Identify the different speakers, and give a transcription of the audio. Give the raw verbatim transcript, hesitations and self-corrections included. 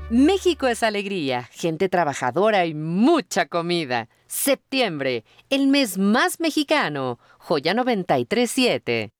Speaker 1: México es alegría, gente trabajadora y mucha comida. Septiembre, el mes más mexicano. Joya noventa y tres punto siete.